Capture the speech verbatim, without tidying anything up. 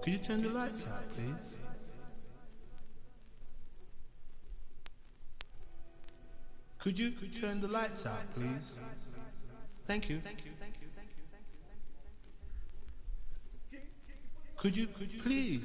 Could you turn the lights out, please? Could you turn the lights out, please? Thank you. Could you, could you please